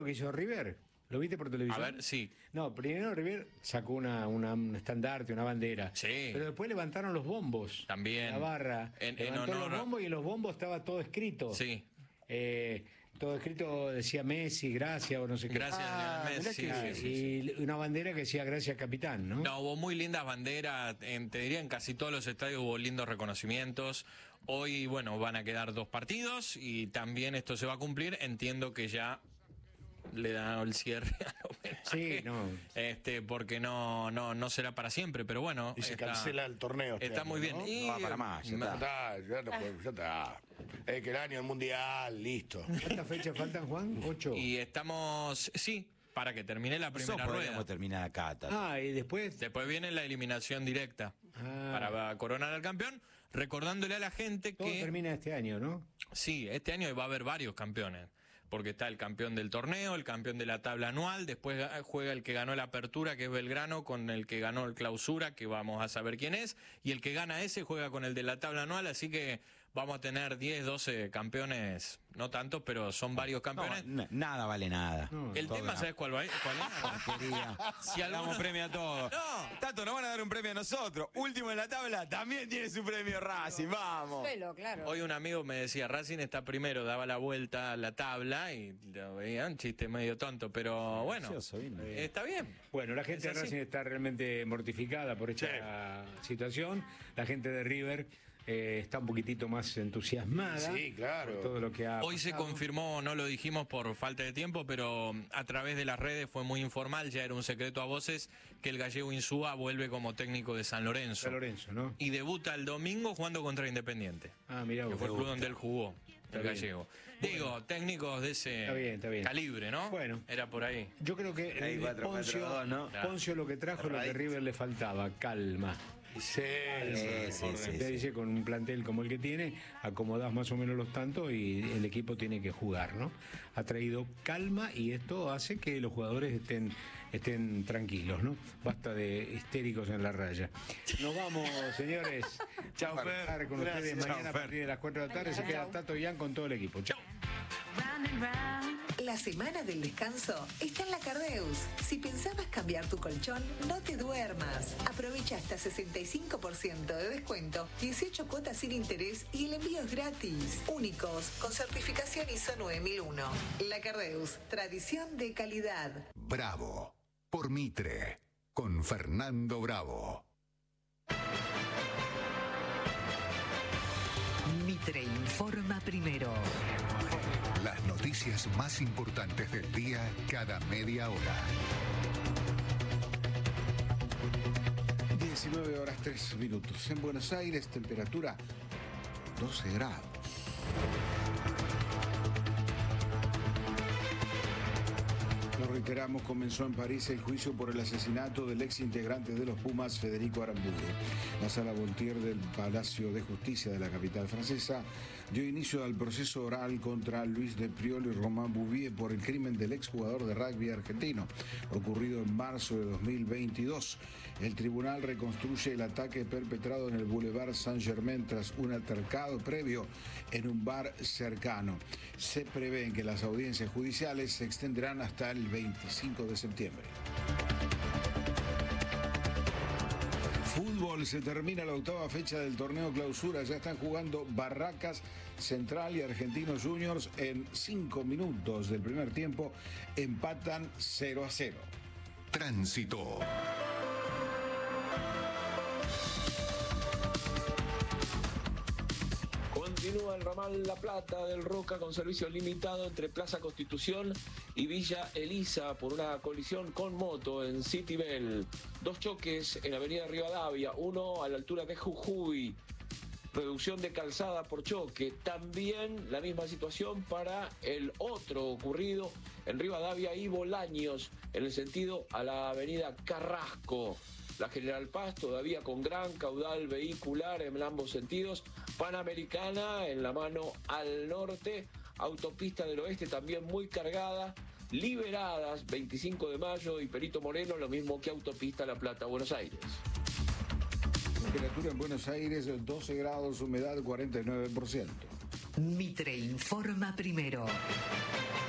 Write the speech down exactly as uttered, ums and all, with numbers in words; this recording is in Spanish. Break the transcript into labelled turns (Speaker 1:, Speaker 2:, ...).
Speaker 1: que hizo River. ¿Lo viste por televisión?
Speaker 2: A ver, sí.
Speaker 1: No, primero River sacó una, una, un estandarte, una bandera.
Speaker 2: Sí.
Speaker 1: Pero después levantaron los bombos.
Speaker 2: También.
Speaker 1: La barra.
Speaker 2: En,
Speaker 1: Levantó
Speaker 2: en honor...
Speaker 1: los bombos y en los bombos estaba todo escrito.
Speaker 2: Sí.
Speaker 1: Eh, todo escrito decía Messi, gracias o no sé qué.
Speaker 2: Gracias,
Speaker 1: ah,
Speaker 2: Lionel Messi.
Speaker 1: Ah,
Speaker 2: Sí, sí,
Speaker 1: y
Speaker 2: sí.
Speaker 1: una bandera que decía gracias capitán, ¿no?
Speaker 2: No, hubo muy lindas banderas, en, te diría en casi todos los estadios hubo lindos reconocimientos. Hoy, bueno, van a quedar dos partidos y también esto se va a cumplir. Entiendo que ya le da el cierre a homenaje.
Speaker 1: Sí, no.
Speaker 2: Este, porque no, no, no será para siempre, pero bueno.
Speaker 3: Y se
Speaker 2: está,
Speaker 3: cancela el torneo. Este
Speaker 2: está
Speaker 3: año,
Speaker 2: muy bien.
Speaker 3: ¿no?
Speaker 2: Y,
Speaker 4: No va para más, ya
Speaker 3: Ya está, ya, no puede- ya está. Es que el año del mundial, listo.
Speaker 1: ¿Cuántas fechas faltan, Juan? Ocho.
Speaker 2: y estamos, sí, para que termine la
Speaker 4: Eso
Speaker 2: primera
Speaker 4: podríamos
Speaker 2: rueda.
Speaker 4: terminar acá, Tato.
Speaker 1: Ah, y después.
Speaker 2: Después viene la eliminación directa
Speaker 1: Ah.
Speaker 2: para coronar al campeón, recordándole a la gente
Speaker 1: Todo
Speaker 2: que
Speaker 1: termina este año, ¿no?
Speaker 2: sí, este año va a haber varios campeones, porque está el campeón del torneo, el campeón de la tabla anual, después juega el que ganó la apertura, que es Belgrano, con el que ganó el clausura, que vamos a saber quién es, y el que gana ese juega con el de la tabla anual, así que vamos a tener diez, doce campeones, no tantos, pero son varios campeones.
Speaker 4: No, nada vale nada.
Speaker 1: No.
Speaker 2: El
Speaker 4: Todo
Speaker 2: tema,
Speaker 4: una
Speaker 2: ¿sabes cuál, va- cuál es?
Speaker 4: porquería.
Speaker 2: Si alguno-
Speaker 4: Damos premio a todos.
Speaker 2: No.
Speaker 4: Tato, nos van a dar un premio a nosotros. Último en la tabla, también tiene su premio Racing. Vamos.
Speaker 5: Suelo, claro.
Speaker 2: Hoy un amigo me decía, Racing está primero, daba la vuelta a la tabla y lo veía un chiste medio tonto, pero bueno,
Speaker 4: Gracioso, bien.
Speaker 2: está bien.
Speaker 1: Bueno, la gente de
Speaker 2: Es así.
Speaker 1: Racing está realmente mortificada por esta situación. La gente de River eh, está un poquitito más entusiasmada.
Speaker 3: Sí, claro.
Speaker 1: Por todo lo que ha
Speaker 2: Hoy se
Speaker 1: pasado.
Speaker 2: confirmó, no lo dijimos por falta de tiempo, pero a través de las redes fue muy informal, ya era un secreto a voces, que el gallego Insúa vuelve como técnico de San Lorenzo.
Speaker 1: San Lorenzo, ¿no?
Speaker 2: Y debuta el domingo jugando contra Independiente.
Speaker 1: Ah, mirá
Speaker 2: Que
Speaker 1: vos.
Speaker 2: fue el club donde él jugó, el
Speaker 1: bien.
Speaker 2: gallego. Digo, técnicos de ese
Speaker 1: Está bien, está bien.
Speaker 2: calibre, ¿no?
Speaker 1: Bueno.
Speaker 2: Era por ahí.
Speaker 1: Yo creo que
Speaker 4: Ahí,
Speaker 1: eh,
Speaker 4: cuatro,
Speaker 1: Poncio,
Speaker 4: cuatro, dos, ¿no?
Speaker 1: Poncio lo que trajo es lo que a River le faltaba, calma.
Speaker 3: Sí,
Speaker 4: Sí, sí, sí,
Speaker 1: Te
Speaker 4: sí.
Speaker 1: dice, con un plantel como el que tiene, acomodás más o menos los tantos y el equipo tiene que jugar, ¿no? Ha traído calma y esto hace que los jugadores estén, estén tranquilos, ¿no? Basta de histéricos en la raya. Nos vamos, señores.
Speaker 4: Chau,
Speaker 1: Vamos a
Speaker 4: Fer.
Speaker 1: estar con
Speaker 3: Gracias.
Speaker 1: ustedes mañana
Speaker 4: Chau,
Speaker 1: a
Speaker 4: Fer.
Speaker 1: partir de las cuatro de la tarde. Se queda Tato Ian con todo el equipo. Chao.
Speaker 6: La semana del descanso está en la Cardeus. Si pensabas cambiar tu colchón, no te duermas. Aprovecha hasta sesenta y cinco por ciento de descuento, dieciocho cuotas sin interés y el envío es gratis. Únicos, con certificación I S O nueve mil uno. La Cardeus, tradición de calidad.
Speaker 7: Bravo, por Mitre, con Fernando Bravo.
Speaker 8: Mitre informa primero.
Speaker 7: Las noticias más importantes del día cada media hora.
Speaker 3: diecinueve horas tres minutos. En Buenos Aires, temperatura doce grados. Lo reiteramos, comenzó en París el juicio por el asesinato del ex integrante de los Pumas, Federico Aramburu. La sala Voltaire del Palacio de Justicia de la capital francesa dio inicio al proceso oral contra Luis de Priol y Romain Bouvier por el crimen del exjugador de rugby argentino, ocurrido en marzo de dos mil veintidós. El tribunal reconstruye el ataque perpetrado en el Boulevard Saint-Germain tras un altercado previo en un bar cercano. Se prevé que las audiencias judiciales se extenderán hasta el veinticinco de septiembre. Fútbol, se termina la octava fecha del torneo clausura. Ya están jugando Barracas Central y Argentinos Juniors. En cinco minutos del primer tiempo empatan cero a cero.
Speaker 7: Tránsito.
Speaker 9: Continúa el ramal La Plata del Roca con servicio limitado entre Plaza Constitución y Villa Elisa por una colisión con moto en Citibel. Dos choques en Avenida Rivadavia, uno a la altura de Jujuy. Reducción de calzada por choque. También la misma situación para el otro ocurrido en Rivadavia y Bolaños, en el sentido a la Avenida Carrasco. La General Paz todavía con gran caudal vehicular en ambos sentidos. Panamericana en la mano al norte. Autopista del Oeste también muy cargada. Liberadas veinticinco de mayo y Perito Moreno, lo mismo que Autopista La Plata, Buenos Aires.
Speaker 3: Temperatura en Buenos Aires doce grados, humedad cuarenta y nueve por ciento.
Speaker 8: Mitre informa primero.